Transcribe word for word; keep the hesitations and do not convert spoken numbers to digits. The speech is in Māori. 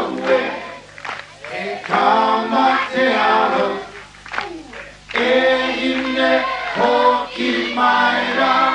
away. Come on, Tearo. E in the hockey, my